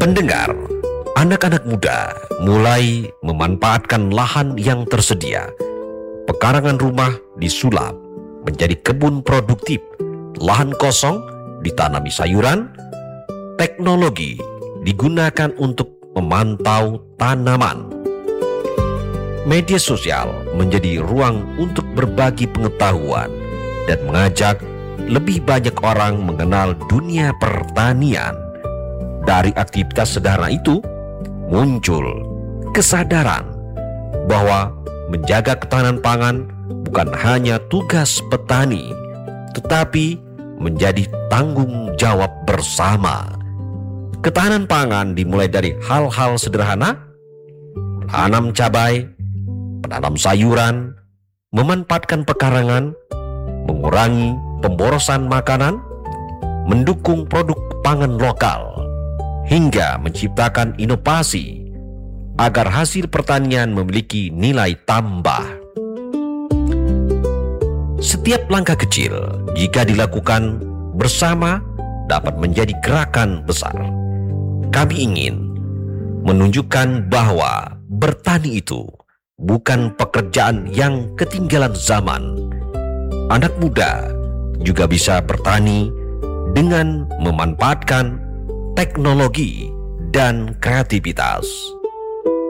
Pendengar, anak-anak muda mulai memanfaatkan lahan yang tersedia. Pekarangan rumah disulap menjadi kebun produktif, lahan kosong ditanami sayuran, teknologi digunakan untuk memantau tanaman. Media sosial menjadi ruang untuk berbagi pengetahuan dan mengajak lebih banyak orang mengenal dunia pertanian. Dari aktivitas sederhana itu, muncul kesadaran bahwa menjaga ketahanan pangan bukan hanya tugas petani, tetapi menjadi tanggung jawab bersama. Ketahanan pangan dimulai dari hal-hal sederhana: menanam cabai, menanam sayuran, memanfaatkan pekarangan, mengurangi pemborosan makanan, mendukung produk pangan lokal, hingga menciptakan inovasi agar hasil pertanian memiliki nilai tambah. Setiap langkah kecil jika dilakukan bersama dapat menjadi gerakan besar. Kami ingin menunjukkan bahwa bertani itu bukan pekerjaan yang ketinggalan zaman. Anak muda juga bisa bertani dengan memanfaatkan teknologi dan kreativitas.